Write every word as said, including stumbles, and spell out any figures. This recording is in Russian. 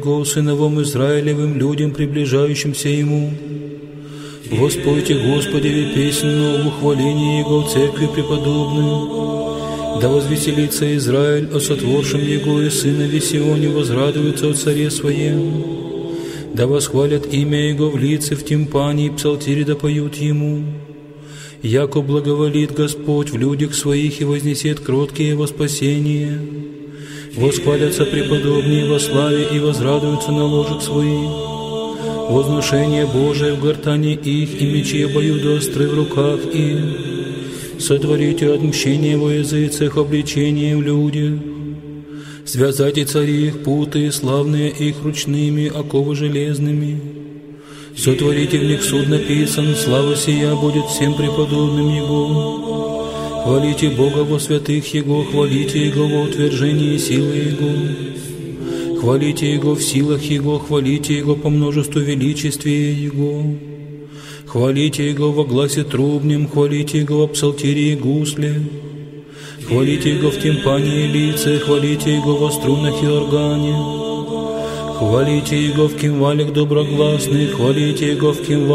Его сыновом Израилевым людям, приближающимся Ему. Воспойте Господеве песнь новую, хваление Его в церкви преподобную. Да возвеселится Израиль о сотворшем Его, и сынове Сионе возрадуются о царе Своем. Да восхвалят имя Его в лице, в тимпане, и псалтири да поют Ему. Яко благоволит Господь в людях Своих и вознесет кроткие во спасение. Восхвалятся преподобные во славе и возрадуются на ложах Своих. Возношение Божие в гортане их, и мечи обоюдоостры в руках их. Сотворите отмщение во языцах, обличение в людях. Связайте цари их путы, славные их ручными, оковы железными. Сотворите в них суд написан, слава сия будет всем преподобным Его. Хвалите Бога во святых Его, хвалите Его во утверждении силы Его. Хвалите Его в силах Его, хвалите Его по множеству величествия Его. Хвалите Его во гласе трубнем, хвалите Его во псалтире и гусле. Хвалите Его в тимпане и лице, хвалите Его во струнах и органе. Хвалите Его в кимвалях доброгласных, хвалите Его в кимвалях